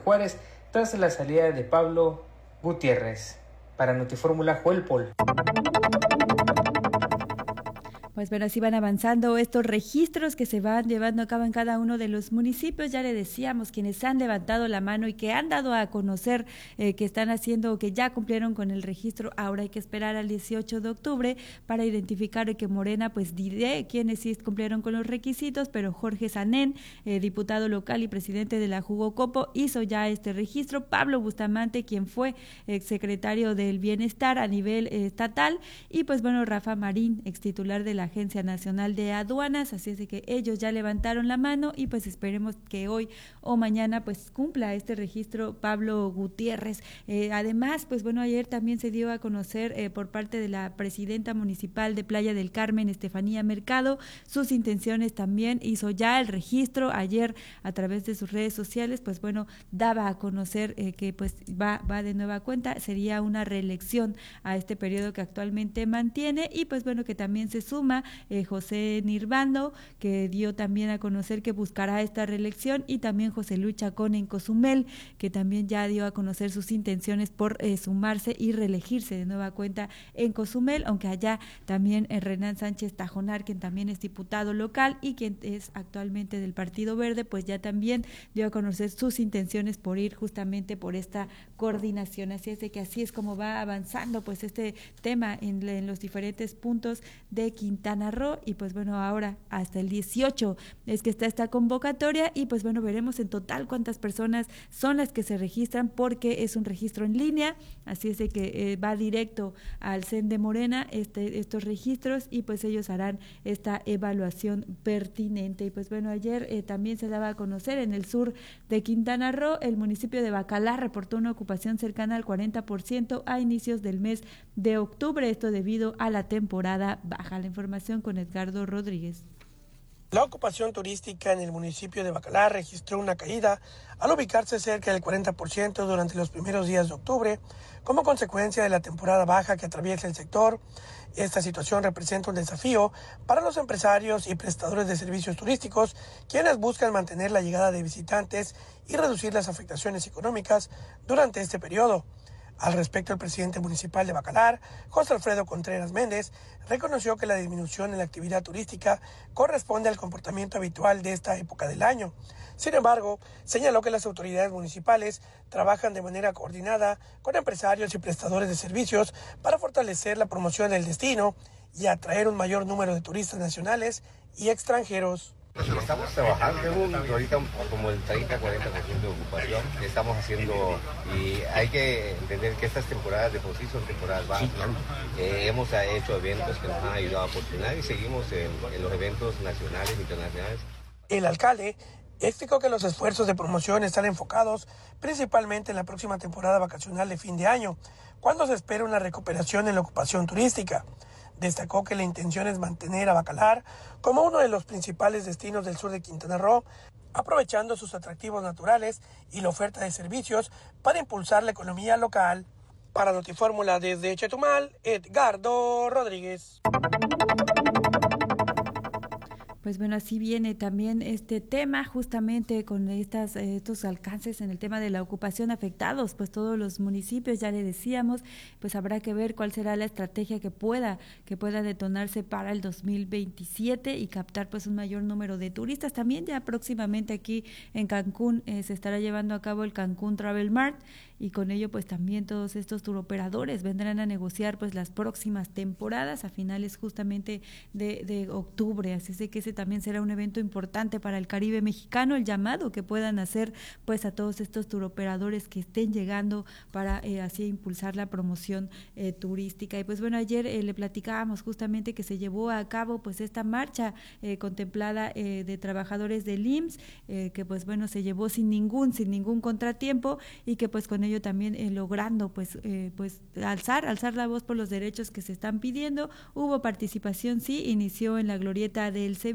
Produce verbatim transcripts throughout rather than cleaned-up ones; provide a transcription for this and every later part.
Juárez tras la salida de Pablo Gutiérrez. Para Notifórmula, Joel Pol. Pues bueno, así van avanzando estos registros que se van llevando a cabo en cada uno de los municipios. Ya le decíamos, quienes han levantado la mano y que han dado a conocer eh, que están haciendo, que ya cumplieron con el registro, ahora hay que esperar al dieciocho de octubre para identificar que Morena, pues diré quienes sí cumplieron con los requisitos, pero Jorge Sanén, eh, diputado local y presidente de la Jugocopo, hizo ya este registro. Pablo Bustamante, quien fue exsecretario del Bienestar a nivel eh, estatal, y pues bueno, Rafa Marín, ex titular de la Agencia Nacional de Aduanas, así es de que ellos ya levantaron la mano y pues esperemos que hoy o mañana pues cumpla este registro Pablo Gutiérrez. Eh, además, pues bueno, ayer también se dio a conocer eh, por parte de la presidenta municipal de Playa del Carmen, Estefanía Mercado, sus intenciones también, hizo ya el registro ayer a través de sus redes sociales, pues bueno, daba a conocer eh, que pues va, va de nueva cuenta, sería una reelección a este periodo que actualmente mantiene y pues bueno, que también se suma Eh, José Nirvando, que dio también a conocer que buscará esta reelección, y también José Luis Chacón en Cozumel, que también ya dio a conocer sus intenciones por eh, sumarse y reelegirse de nueva cuenta en Cozumel, aunque allá también eh, Renan Sánchez Tajonar, quien también es diputado local y quien es actualmente del Partido Verde, pues ya también dio a conocer sus intenciones por ir justamente por esta coordinación. Así es de que así es como va avanzando pues este tema en, en los diferentes puntos de Quintana Roo, y pues bueno, ahora hasta el dieciocho es que está esta convocatoria, y pues bueno, veremos en total cuántas personas son las que se registran, porque es un registro en línea, así es de que eh, va directo al C E N de Morena este, estos registros, y pues ellos harán esta evaluación pertinente. Y pues bueno, ayer eh, también se daba a conocer en el sur de Quintana Roo, el municipio de Bacalar reportó una ocupación cercana al cuarenta por ciento a inicios del mes de octubre, esto debido a la temporada baja. La información con Edgardo Rodríguez. La ocupación turística en el municipio de Bacalar registró una caída al ubicarse cerca del cuarenta por ciento durante los primeros días de octubre, como consecuencia de la temporada baja que atraviesa el sector. Esta situación representa un desafío para los empresarios y prestadores de servicios turísticos, quienes buscan mantener la llegada de visitantes y reducir las afectaciones económicas durante este periodo. Al respecto, el presidente municipal de Bacalar, José Alfredo Contreras Méndez, reconoció que la disminución en la actividad turística corresponde al comportamiento habitual de esta época del año. Sin embargo, señaló que las autoridades municipales trabajan de manera coordinada con empresarios y prestadores de servicios para fortalecer la promoción del destino y atraer un mayor número de turistas nacionales y extranjeros. Estamos trabajando ahorita como el treinta a cuarenta por ciento de ocupación. Estamos haciendo, y hay que entender que estas temporadas de por sí son temporadas bajas, ¿no? Eh, hemos hecho eventos que nos han ayudado a posicionar y seguimos en, en los eventos nacionales e internacionales. El alcalde explicó que los esfuerzos de promoción están enfocados principalmente en la próxima temporada vacacional de fin de año, cuando se espera una recuperación en la ocupación turística. Destacó que la intención es mantener a Bacalar como uno de los principales destinos del sur de Quintana Roo, aprovechando sus atractivos naturales y la oferta de servicios para impulsar la economía local. Para Notifórmula desde Chetumal, Edgardo Rodríguez. Pues bueno, así viene también este tema, justamente con estas eh, estos alcances en el tema de la ocupación afectados, pues todos los municipios, ya le decíamos, pues habrá que ver cuál será la estrategia que pueda que pueda detonarse para el dos mil veintisiete y captar pues un mayor número de turistas. También ya próximamente aquí en Cancún eh, se estará llevando a cabo el Cancún Travel Mart, y con ello pues también todos estos turoperadores vendrán a negociar pues las próximas temporadas a finales justamente de, de octubre, así es de que ese también será un evento importante para el Caribe mexicano, el llamado que puedan hacer pues a todos estos turoperadores que estén llegando para eh, así impulsar la promoción eh, turística. Y pues bueno, ayer eh, le platicábamos justamente que se llevó a cabo pues esta marcha eh, contemplada eh, de trabajadores del I M S S, eh, que pues bueno se llevó sin ningún sin ningún contratiempo, y que pues con ello también eh, logrando pues eh, pues alzar alzar la voz por los derechos que se están pidiendo. Hubo participación, sí, inició en la glorieta del Sevilla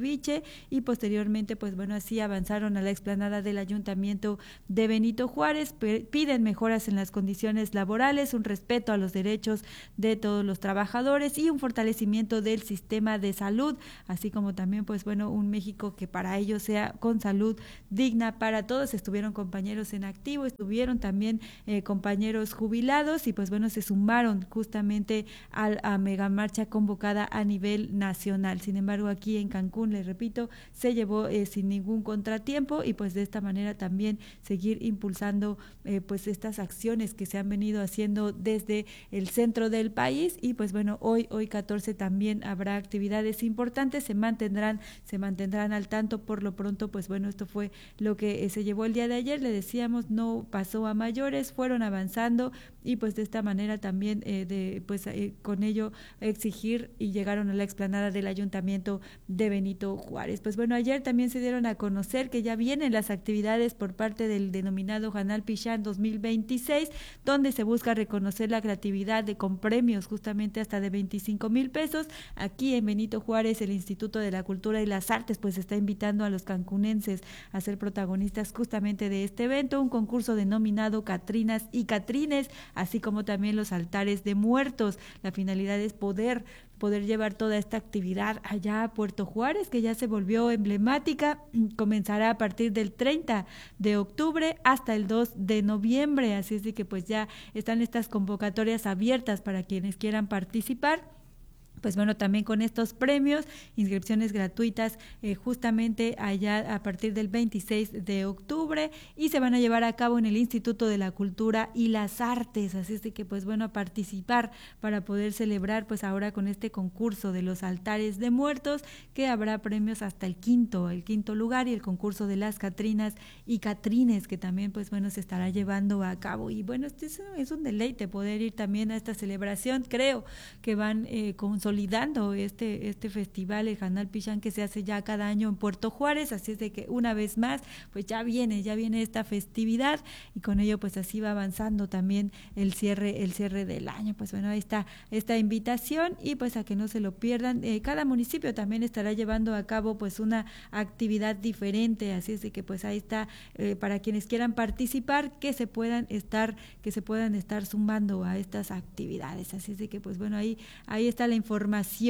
ceviche y posteriormente pues bueno así avanzaron a la explanada del Ayuntamiento de Benito Juárez. Piden mejoras en las condiciones laborales, un respeto a los derechos de todos los trabajadores y un fortalecimiento del sistema de salud, así como también pues bueno un México que para ellos sea con salud digna para todos. Estuvieron compañeros en activo, estuvieron también eh, compañeros jubilados y pues bueno se sumaron justamente a, a megamarcha convocada a nivel nacional. Sin embargo aquí en Cancún, les repito, se llevó eh, sin ningún contratiempo y pues de esta manera también seguir impulsando eh, pues estas acciones que se han venido haciendo desde el centro del país y pues bueno hoy hoy catorce también habrá actividades importantes, se mantendrán se mantendrán al tanto. Por lo pronto pues bueno esto fue lo que eh, se llevó el día de ayer, le decíamos no pasó a mayores, fueron avanzando y pues de esta manera también eh, de pues eh, con ello exigir y llegaron a la explanada del Ayuntamiento de Benito Juárez. Pues bueno ayer también se dieron a conocer que ya vienen las actividades por parte del denominado Hanal Pichán dos mil veintiséis, donde se busca reconocer la creatividad de con premios justamente hasta de veinticinco mil pesos. Aquí en Benito Juárez el Instituto de la Cultura y las Artes pues está invitando a los cancunenses a ser protagonistas justamente de este evento, un concurso denominado Catrinas y Catrines, así como también los altares de muertos. La finalidad es poder poder llevar toda esta actividad allá a Puerto Juárez, que ya se volvió emblemática. Comenzará a partir del treinta de octubre hasta el dos de noviembre, así es de que pues ya están estas convocatorias abiertas para quienes quieran participar. Pues bueno, también con estos premios, inscripciones gratuitas eh, justamente allá a partir del veintiséis de octubre y se van a llevar a cabo en el Instituto de la Cultura y las Artes, así es de que pues bueno, a participar para poder celebrar pues ahora con este concurso de los altares de muertos, que habrá premios hasta el quinto, el quinto lugar, y el concurso de las Catrinas y Catrines, que también pues bueno se estará llevando a cabo. Y bueno, este es, es un deleite poder ir también a esta celebración, creo que van eh, con consolidando este este festival, el Hanal Pichán, que se hace ya cada año en Puerto Juárez, así es de que una vez más pues ya viene, ya viene esta festividad y con ello pues así va avanzando también el cierre, el cierre del año. Pues bueno, ahí está esta invitación y pues a que no se lo pierdan. Eh, cada municipio también estará llevando a cabo pues una actividad diferente, así es de que pues ahí está eh, para quienes quieran participar, que se puedan estar, que se puedan estar sumando a estas actividades. Así es de que pues bueno, ahí, ahí está la información.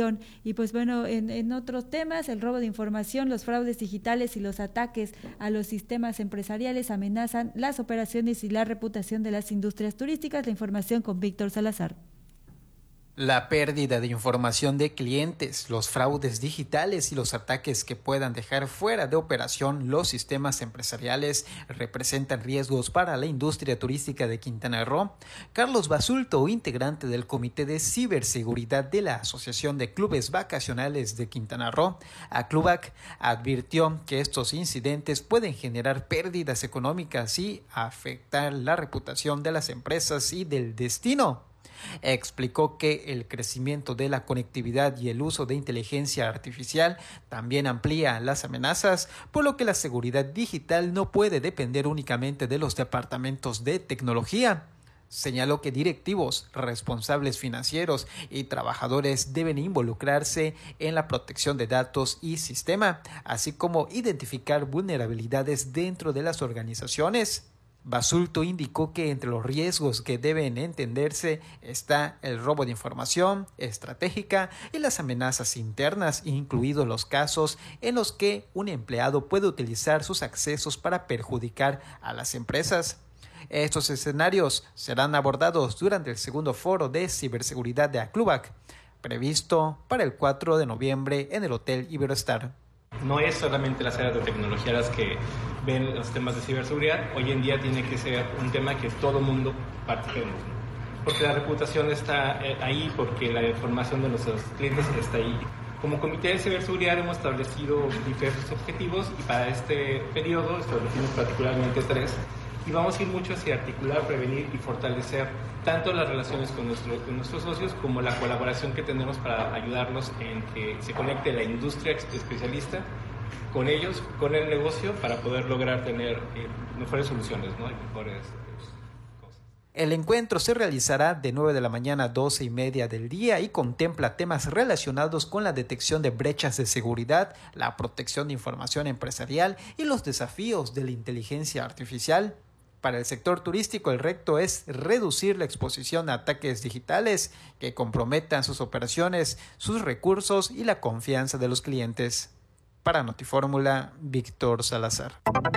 Y pues bueno, en, en otros temas, el robo de información, los fraudes digitales y los ataques a los sistemas empresariales amenazan las operaciones y la reputación de las industrias turísticas. La información con Víctor Salazar. La pérdida de información de clientes, los fraudes digitales y los ataques que puedan dejar fuera de operación los sistemas empresariales representan riesgos para la industria turística de Quintana Roo. Carlos Basulto, integrante del Comité de Ciberseguridad de la Asociación de Clubes Vacacionales de Quintana Roo, ACLUVAC, advirtió que estos incidentes pueden generar pérdidas económicas y afectar la reputación de las empresas y del destino. Explicó que el crecimiento de la conectividad y el uso de inteligencia artificial también amplía las amenazas, por lo que la seguridad digital no puede depender únicamente de los departamentos de tecnología. Señaló que directivos, responsables financieros y trabajadores deben involucrarse en la protección de datos y sistema, así como identificar vulnerabilidades dentro de las organizaciones. Basulto indicó que entre los riesgos que deben entenderse está el robo de información estratégica y las amenazas internas, incluidos los casos en los que un empleado puede utilizar sus accesos para perjudicar a las empresas. Estos escenarios serán abordados durante el segundo foro de ciberseguridad de ACLUVAC, previsto para el cuatro de noviembre en el Hotel Iberostar. No es solamente las áreas de tecnología las que ven los temas de ciberseguridad. Hoy en día tiene que ser un tema que todo mundo participemos, ¿no? Porque la reputación está ahí, porque la información de nuestros clientes está ahí. Como Comité de Ciberseguridad hemos establecido diversos objetivos y para este periodo establecimos particularmente tres. Y vamos a ir mucho hacia articular, prevenir y fortalecer tanto las relaciones con, nuestro, con nuestros socios como la colaboración que tenemos para ayudarlos en que se conecte la industria especialista con ellos, con el negocio, para poder lograr tener eh, mejores soluciones, ¿no? Y mejores eh, cosas. El encuentro se realizará de nueve de la mañana a doce y media del día y contempla temas relacionados con la detección de brechas de seguridad, la protección de información empresarial y los desafíos de la inteligencia artificial. Para el sector turístico, el reto es reducir la exposición a ataques digitales que comprometan sus operaciones, sus recursos y la confianza de los clientes. Para Notifórmula, Víctor Salazar.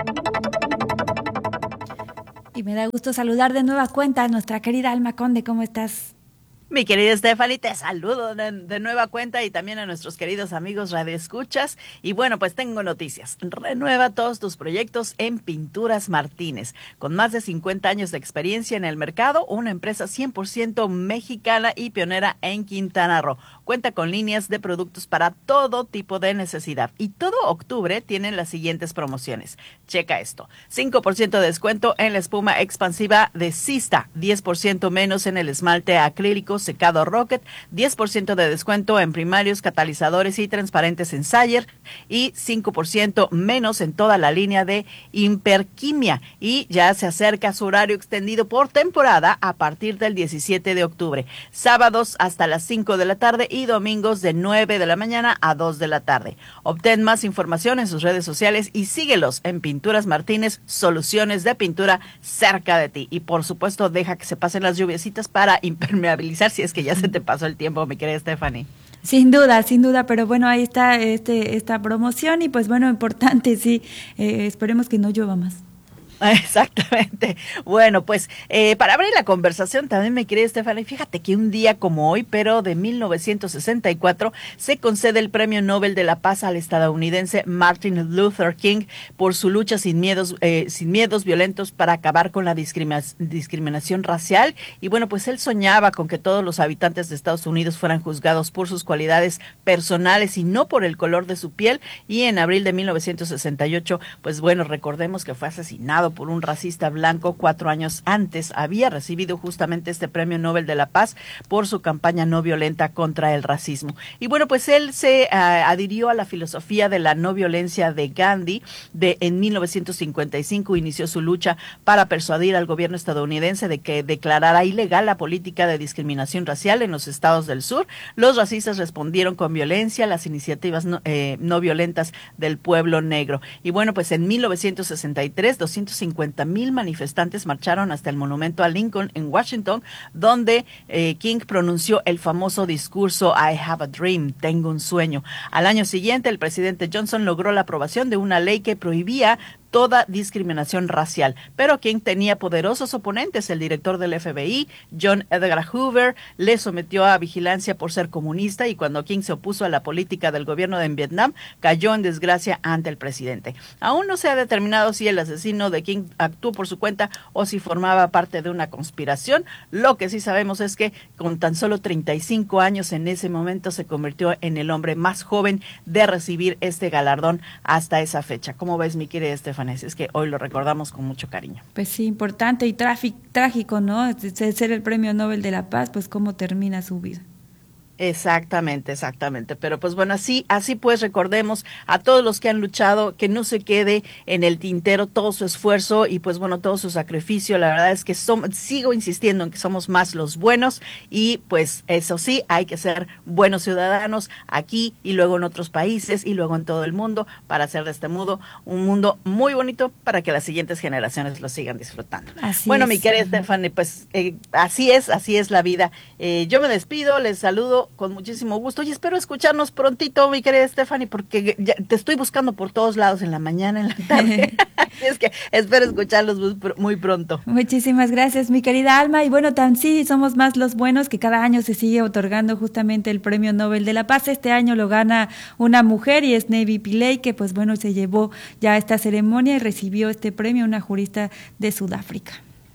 Y me da gusto saludar de nueva cuenta a nuestra querida Alma Conde. ¿Cómo estás? Mi querida Stephanie, te saludo de, de nueva cuenta y también a nuestros queridos amigos radioescuchas. Y bueno, pues tengo noticias. Renueva todos tus proyectos en Pinturas Martínez. Con más de cincuenta años de experiencia en el mercado, una empresa cien por ciento mexicana y pionera en Quintana Roo. Cuenta con líneas de productos para todo tipo de necesidad. Y todo octubre tienen las siguientes promociones. Checa esto. cinco por ciento de descuento en la espuma expansiva de Sista. diez por ciento menos en el esmalte acrílico secado Rocket, diez por ciento de descuento en primarios, catalizadores y transparentes en Sayer y cinco por ciento menos en toda la línea de Imperquimia. Y ya se acerca su horario extendido por temporada a partir del diecisiete de octubre. Sábados hasta las cinco de la tarde y domingos de nueve de la mañana a dos de la tarde. Obtén más información en sus redes sociales y síguelos en Pinturas Martínez, soluciones de pintura cerca de ti. Y por supuesto, deja que se pasen las lluviecitas para impermeabilizar si es que ya se te pasó el tiempo, mi querida Stephanie. Sin duda, sin duda, pero bueno, ahí está este esta promoción y pues bueno, importante, sí, eh, esperemos que no llueva más. Exactamente. Bueno, pues eh, para abrir la conversación también me quería, Stephanie, fíjate que un día como hoy, pero de mil novecientos sesenta y cuatro, se concede el Premio Nobel de la Paz al estadounidense Martin Luther King por su lucha sin miedos, eh, sin miedos violentos para acabar con la discrimina- discriminación racial. Y bueno, pues él soñaba con que todos los habitantes de Estados Unidos fueran juzgados por sus cualidades personales y no por el color de su piel. Y en abril de mil novecientos sesenta y ocho, pues bueno, recordemos que fue asesinado por un racista blanco cuatro años antes. Había recibido justamente este Premio Nobel de la Paz por su campaña no violenta contra el racismo. Y bueno, pues él se uh, adhirió a la filosofía de la no violencia de Gandhi. De, en mil novecientos cincuenta y cinco inició su lucha para persuadir al gobierno estadounidense de que declarara ilegal la política de discriminación racial en los estados del sur. Los racistas respondieron con violencia a las iniciativas no, eh, no violentas del pueblo negro. Y bueno, pues en mil novecientos sesenta y tres, doscientos cincuenta mil manifestantes marcharon hasta el monumento a Lincoln en Washington, donde eh, King pronunció el famoso discurso I have a dream, tengo un sueño. Al año siguiente, el presidente Johnson logró la aprobación de una ley que prohibía toda discriminación racial. Pero King tenía poderosos oponentes. El director del F B I, John Edgar Hoover, le sometió a vigilancia por ser comunista y cuando King se opuso a la política del gobierno de Vietnam, cayó en desgracia ante el presidente. Aún no se ha determinado si el asesino de King actuó por su cuenta o si formaba parte de una conspiración. Lo que sí sabemos es que con tan solo treinta y cinco años en ese momento se convirtió en el hombre más joven de recibir este galardón hasta esa fecha. ¿Cómo ves, mi querida Estefania? Es que hoy lo recordamos con mucho cariño. Pues sí, importante y tráfico, trágico, ¿no? De ser el Premio Nobel de la Paz, pues cómo termina su vida. Exactamente, exactamente. Pero pues bueno, así, así pues recordemos a todos los que han luchado, que no se quede en el tintero todo su esfuerzo y pues bueno, todo su sacrificio. La verdad es que som- sigo insistiendo en que somos más los buenos y pues eso sí, hay que ser buenos ciudadanos aquí y luego en otros países y luego en todo el mundo para hacer de este mundo un mundo muy bonito para que las siguientes generaciones lo sigan disfrutando. Así bueno, es. mi querida Stephanie, pues eh, así es, así es la vida. Eh, yo me despido, les saludo con muchísimo gusto y espero escucharnos prontito, mi querida Stephanie, porque ya te estoy buscando por todos lados, en la mañana, en la tarde. Es que espero escucharlos muy, muy pronto. Muchísimas gracias, mi querida Alma. Y bueno, tan sí, somos más los buenos, que cada año se sigue otorgando justamente el Premio Nobel de la Paz. Este año lo gana una mujer y es Navy Pillay, que pues bueno, se llevó ya esta ceremonia y recibió este premio, una jurista de Sudáfrica.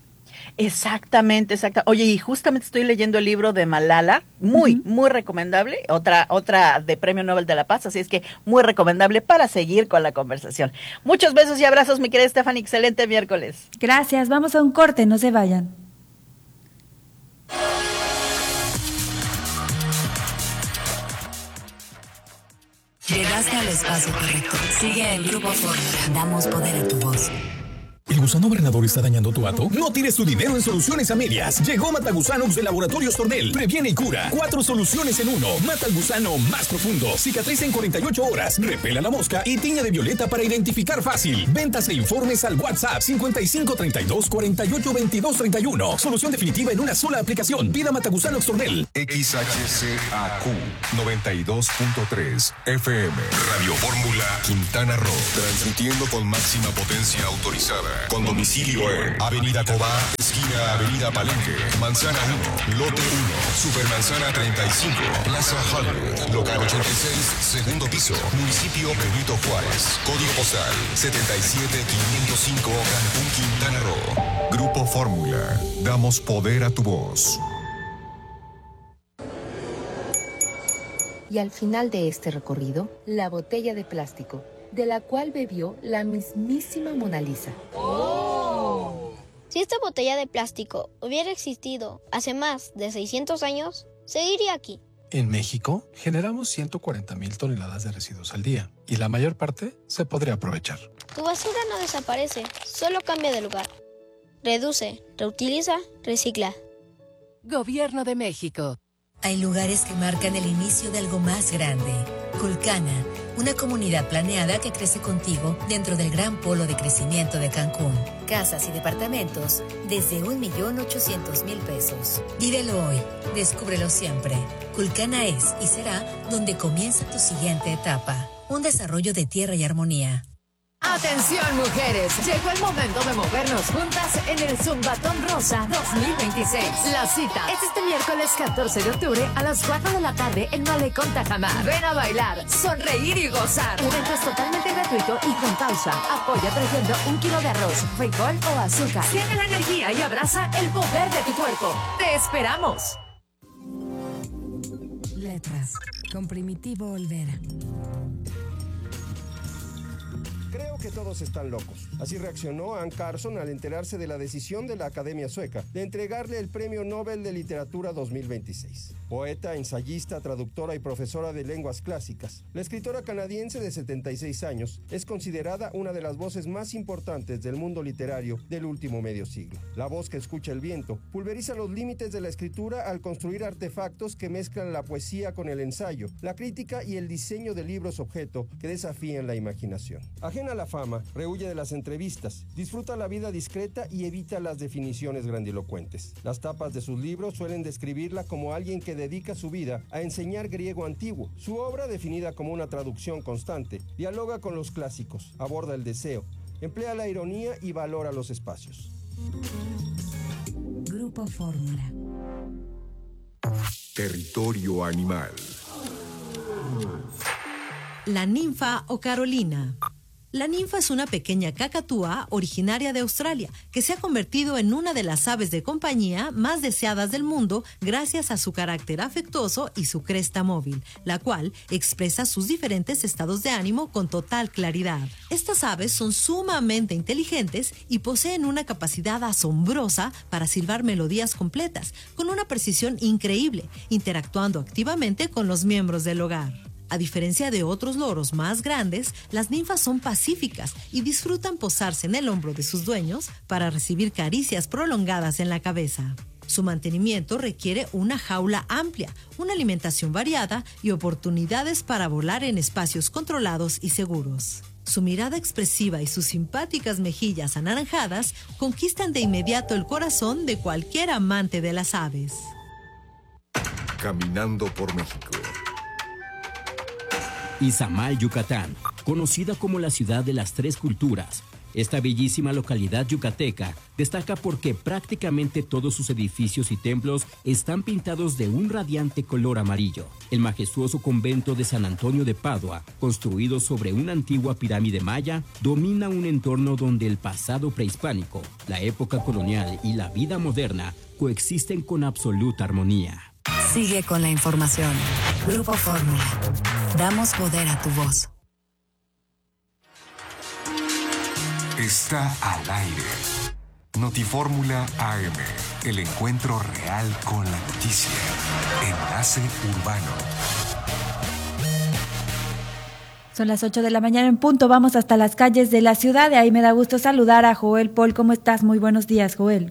Exactamente, exacta. Oye, y justamente estoy leyendo el libro de Malala, muy, uh-huh. muy recomendable, otra, otra de Premio Nobel de la Paz, así es que muy recomendable para seguir con la conversación. Muchos besos y abrazos, mi querida Stephanie, excelente miércoles. Gracias, vamos a un corte, no se vayan. Llegaste al espacio correcto. Sigue el Grupo Fórmula. Damos poder a tu voz. ¿El gusano granador está dañando tu hato? No tires tu dinero en soluciones a medias. Llegó Matagusanox de Laboratorios Tornel. Previene y cura. Cuatro soluciones en uno. Mata al gusano más profundo. Cicatriza en cuarenta y ocho horas. Repela la mosca y tiñe de violeta para identificar fácil. Ventas e informes al WhatsApp cincuenta y cinco treinta y dos cuarenta y ocho veintidós treinta y uno. Solución definitiva en una sola aplicación. Pida Matagusanox Tornel. X H C A Q noventa y dos punto tres F M. Radio Fórmula Quintana Roo. Transmitiendo con máxima potencia autorizada. Con domicilio en Avenida Cobá, esquina Avenida Palenque, Manzana uno, Lote uno, Supermanzana treinta y cinco, Plaza Hollywood, Local ochenta y seis, segundo piso, Municipio Benito Juárez, Código Postal setenta y siete quinientos cinco, Cancún, Quintana Roo. Grupo Fórmula, damos poder a tu voz. Y al final de este recorrido, la botella de plástico, de la cual bebió la mismísima Mona Lisa. ¡Oh! Si esta botella de plástico hubiera existido hace más de seiscientos años, seguiría aquí. En México, generamos ciento cuarenta mil toneladas de residuos al día y la mayor parte se podría aprovechar. Tu basura no desaparece, solo cambia de lugar. Reduce, reutiliza, recicla. Gobierno de México. Hay lugares que marcan el inicio de algo más grande. Culcana, una comunidad planeada que crece contigo dentro del gran polo de crecimiento de Cancún. Casas y departamentos desde un millón ochocientos mil pesos. Vívelo hoy, descúbrelo siempre. Culcana es y será donde comienza tu siguiente etapa. Un desarrollo de tierra y armonía. Atención mujeres, llegó el momento de movernos juntas en el Zumbatón Rosa dos mil veintiséis. La cita es este miércoles catorce de octubre a las cuatro de la tarde en Malecón Tajamar. Ven a bailar, sonreír y gozar. El evento es totalmente gratuito y con pausa. Apoya trayendo un kilo de arroz, frijol o azúcar. Siente la energía y abraza el poder de tu cuerpo. ¡Te esperamos! Letras, con Primitivo Olvera. Creo que todos están locos. Así reaccionó Anne Carson al enterarse de la decisión de la Academia Sueca de entregarle el Premio Nobel de Literatura dos mil veintiséis. Poeta, ensayista, traductora y profesora de lenguas clásicas, la escritora canadiense de setenta y seis años es considerada una de las voces más importantes del mundo literario del último medio siglo. La voz que escucha el viento pulveriza los límites de la escritura al construir artefactos que mezclan la poesía con el ensayo, la crítica y el diseño de libros objeto que desafían la imaginación. Ajena a la fama, rehuye de las entrevistas, disfruta la vida discreta y evita las definiciones grandilocuentes. Las tapas de sus libros suelen describirla como alguien que dedica su vida a enseñar griego antiguo. Su obra, definida como una traducción constante, dialoga con los clásicos, aborda el deseo, emplea la ironía y valora los espacios. Grupo Fórmula. Territorio animal. La ninfa o Carolina. La ninfa es una pequeña cacatúa originaria de Australia que se ha convertido en una de las aves de compañía más deseadas del mundo gracias a su carácter afectuoso y su cresta móvil, la cual expresa sus diferentes estados de ánimo con total claridad. Estas aves son sumamente inteligentes y poseen una capacidad asombrosa para silbar melodías completas, con una precisión increíble, interactuando activamente con los miembros del hogar. A diferencia de otros loros más grandes, las ninfas son pacíficas y disfrutan posarse en el hombro de sus dueños para recibir caricias prolongadas en la cabeza. Su mantenimiento requiere una jaula amplia, una alimentación variada y oportunidades para volar en espacios controlados y seguros. Su mirada expresiva y sus simpáticas mejillas anaranjadas conquistan de inmediato el corazón de cualquier amante de las aves. Caminando por México. Izamal, Yucatán, conocida como la ciudad de las tres culturas. Esta bellísima localidad yucateca destaca porque prácticamente todos sus edificios y templos están pintados de un radiante color amarillo. El majestuoso convento de San Antonio de Padua, construido sobre una antigua pirámide maya, domina un entorno donde el pasado prehispánico, la época colonial y la vida moderna coexisten con absoluta armonía. Sigue con la información. Grupo Fórmula. Damos poder a tu voz. Está al aire. Notifórmula A M. El encuentro real con la noticia. Enlace Urbano. Son las ocho de la mañana en punto, vamos hasta las calles de la ciudad, de ahí me da gusto saludar a Joel Paul. ¿Cómo estás? Muy buenos días, Joel.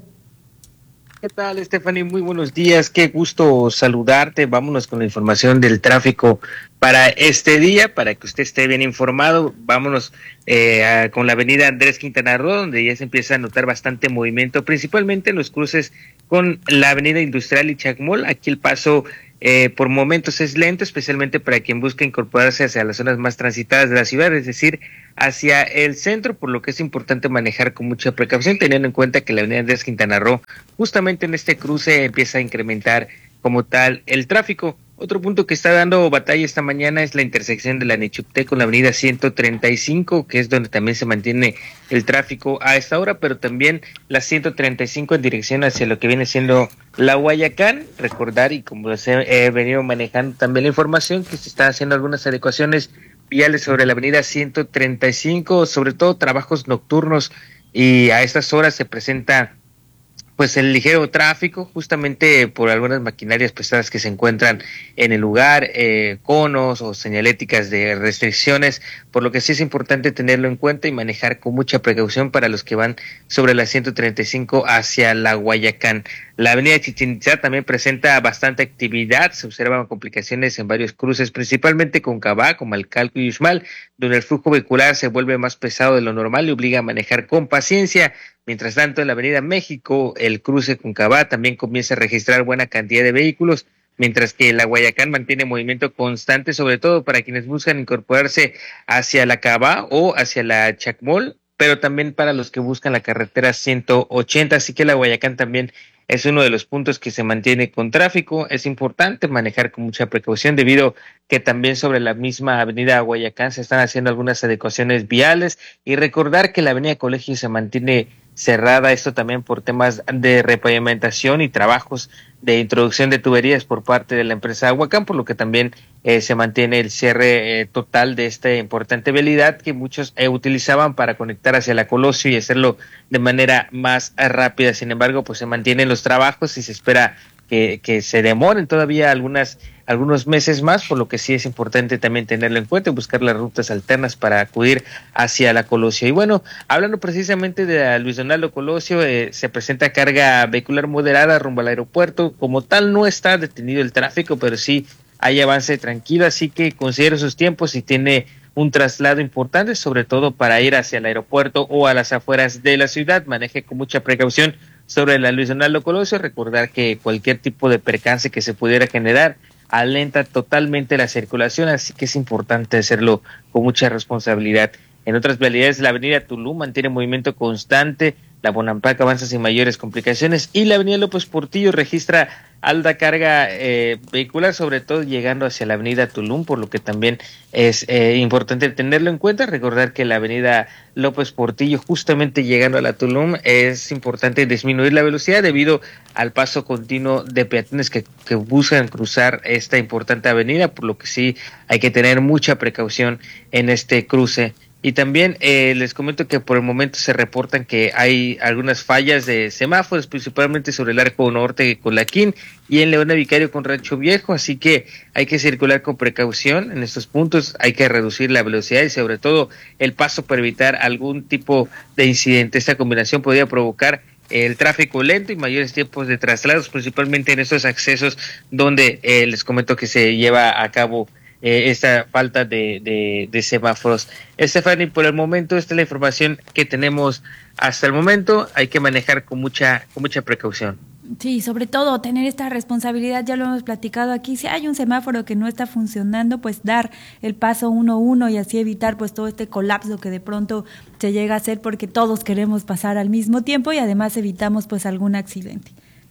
¿Qué tal, Stephanie? Muy buenos días, qué gusto saludarte. Vámonos con la información del tráfico para este día, para que usted esté bien informado. Vámonos eh, a, con la avenida Andrés Quintana Roo, donde ya se empieza a notar bastante movimiento, principalmente en los cruces con la avenida Industrial y Chacmol. Aquí el paso Eh, por momentos es lento, especialmente para quien busca incorporarse hacia las zonas más transitadas de la ciudad, es decir, hacia el centro, por lo que es importante manejar con mucha precaución, teniendo en cuenta que la avenida Andrés Quintana Roo, justamente en este cruce, empieza a incrementar como tal el tráfico. Otro punto que está dando batalla esta mañana es la intersección de la Nichupté con la avenida ciento treinta y cinco, que es donde también se mantiene el tráfico a esta hora, pero también la ciento treinta y cinco en dirección hacia lo que viene siendo la Guayacán. Recordar, y como les he, he venido manejando también la información, que se están haciendo algunas adecuaciones viales sobre la avenida ciento treinta y cinco, sobre todo trabajos nocturnos, y a estas horas se presenta pues el ligero tráfico, justamente por algunas maquinarias pesadas que se encuentran en el lugar, eh, conos o señaléticas de restricciones, por lo que sí es importante tenerlo en cuenta y manejar con mucha precaución para los que van sobre la ciento treinta y cinco hacia la Guayacán. La avenida Chichén Itzá también presenta bastante actividad, se observan complicaciones en varios cruces, principalmente con Cabá, Comalcalco y Uxmal, donde el flujo vehicular se vuelve más pesado de lo normal y obliga a manejar con paciencia. Mientras tanto, en la avenida México, el cruce con Cabá también comienza a registrar buena cantidad de vehículos, mientras que la Guayacán mantiene movimiento constante, sobre todo para quienes buscan incorporarse hacia la Cabá o hacia la Chacmol, pero también para los que buscan la carretera ciento ochenta, así que la Guayacán también es uno de los puntos que se mantiene con tráfico. Es importante manejar con mucha precaución debido que también sobre la misma avenida Guayacán se están haciendo algunas adecuaciones viales, y recordar que la avenida Colegio se mantiene cerrada, esto también por temas de repavimentación y trabajos de introducción de tuberías por parte de la empresa Aguacán, por lo que también eh, se mantiene el cierre eh, total de esta importante vialidad que muchos eh, utilizaban para conectar hacia la Colosio y hacerlo de manera más rápida. Sin embargo, pues se mantienen los trabajos y se espera que, que se demoren todavía algunas algunos meses más, por lo que sí es importante también tenerlo en cuenta y buscar las rutas alternas para acudir hacia la Colosio. Y bueno, hablando precisamente de la Luis Donaldo Colosio, eh, se presenta carga vehicular moderada rumbo al aeropuerto. Como tal, no está detenido el tráfico, pero sí hay avance tranquilo, así que considere sus tiempos y tiene un traslado importante, sobre todo para ir hacia el aeropuerto o a las afueras de la ciudad. Maneje con mucha precaución sobre la Luis Donaldo Colosio. Recordar que cualquier tipo de percance que se pudiera generar alenta totalmente la circulación, así que es importante hacerlo con mucha responsabilidad. En otras vialidades, la avenida Tulum mantiene movimiento constante, la Bonampak avanza sin mayores complicaciones y la avenida López Portillo registra alta carga eh, vehicular, sobre todo llegando hacia la avenida Tulum, por lo que también es eh, importante tenerlo en cuenta. Recordar que la avenida López Portillo, justamente llegando a la Tulum, es importante disminuir la velocidad debido al paso continuo de peatones que, que buscan cruzar esta importante avenida, por lo que sí hay que tener mucha precaución en este cruce. Y también eh, les comento que por el momento se reportan que hay algunas fallas de semáforos, principalmente sobre el Arco Norte de Colaquín y en Leona Vicario con Rancho Viejo, así que hay que circular con precaución en estos puntos, hay que reducir la velocidad y sobre todo el paso para evitar algún tipo de incidente. Esta combinación podría provocar el tráfico lento y mayores tiempos de traslados, principalmente en estos accesos donde eh, les comento que se lleva a cabo Eh, esta falta de, de, de semáforos. Stephanie, por el momento esta es la información que tenemos hasta el momento. Hay que manejar con mucha con mucha precaución. Sí, sobre todo tener esta responsabilidad, ya lo hemos platicado aquí, si hay un semáforo que no está funcionando, pues dar el paso uno uno y así evitar pues todo este colapso que de pronto se llega a hacer, porque todos queremos pasar al mismo tiempo y además evitamos pues algún accidente.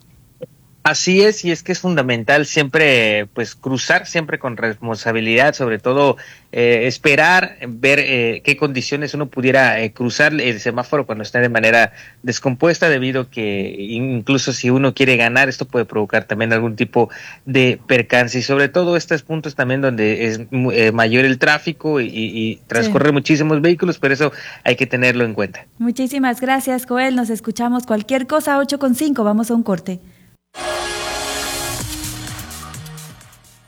Así es, y es que es fundamental siempre, pues, cruzar siempre con responsabilidad, sobre todo eh, esperar, ver eh, qué condiciones uno pudiera eh, cruzar el semáforo cuando está de manera descompuesta, debido que incluso si uno quiere ganar, esto puede provocar también algún tipo de percance, y sobre todo estos puntos también donde es eh, mayor el tráfico y, y transcurren sí. muchísimos vehículos, pero eso hay que tenerlo en cuenta. Muchísimas gracias, Joel, nos escuchamos cualquier cosa, ocho con cinco, vamos a un corte. Llega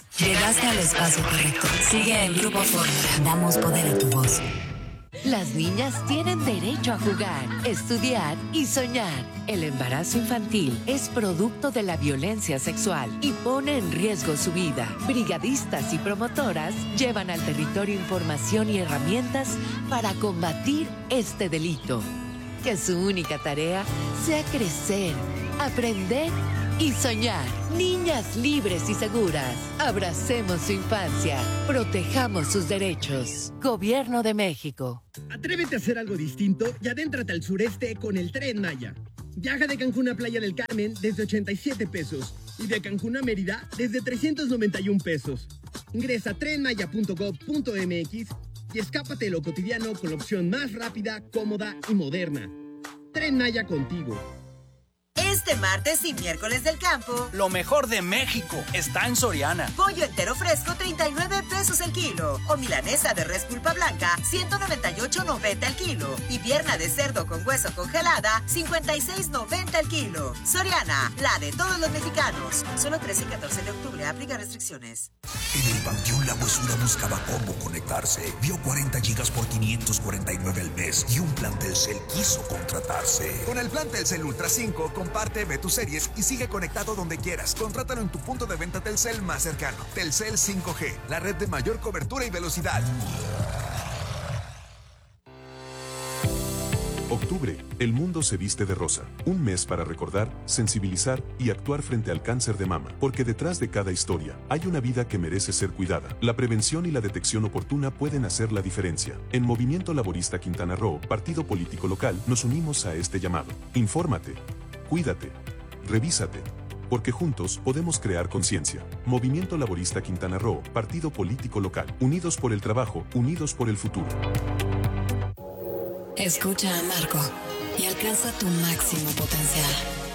Llegaste al espacio correcto. Sigue en Grupo Fórmula. Damos poder a tu voz. Las niñas tienen derecho a jugar, estudiar y soñar. El embarazo infantil es producto de la violencia sexual y pone en riesgo su vida. Brigadistas y promotoras llevan al territorio información y herramientas para combatir este delito. Que su única tarea sea crecer, aprender y soñar. Niñas libres y seguras. Abracemos su infancia. Protejamos sus derechos. Gobierno de México. Atrévete a hacer algo distinto y adéntrate al sureste con el Tren Maya. Viaja de Cancún a Playa del Carmen desde ochenta y siete pesos y de Cancún a Mérida desde trescientos noventa y un pesos. Ingresa a tren maya punto gov punto m x y escápate de lo cotidiano con la opción más rápida, cómoda y moderna. Tren Maya contigo. Este martes y miércoles del campo, lo mejor de México está en Soriana. Pollo entero fresco, treinta y nueve pesos el kilo. O milanesa de res pulpa blanca, ciento noventa y ocho noventa el kilo. Y pierna de cerdo con hueso congelada, cincuenta y seis noventa el kilo. Soriana, la de todos los mexicanos. Solo trece y catorce de octubre, aplica restricciones. En el Panteón La Huesura buscaba cómo conectarse. Vio cuarenta gigas por quinientos cuarenta y nueve al mes y un plan Telcel quiso contratarse. Con el plan Telcel Ultra cinco, comparte, ve tus series y sigue conectado donde quieras. Contrátalo en tu punto de venta Telcel más cercano. Telcel cinco G, la red de mayor cobertura y velocidad. Octubre, el mundo se viste de rosa. Un mes para recordar, sensibilizar y actuar frente al cáncer de mama. Porque detrás de cada historia, hay una vida que merece ser cuidada. La prevención y la detección oportuna pueden hacer la diferencia. En Movimiento Laborista Quintana Roo, partido político local, nos unimos a este llamado. Infórmate, cuídate, revísate. Porque juntos podemos crear conciencia. Movimiento Laborista Quintana Roo, partido político local. Unidos por el trabajo, unidos por el futuro. Escucha a Marco y alcanza tu máximo potencial.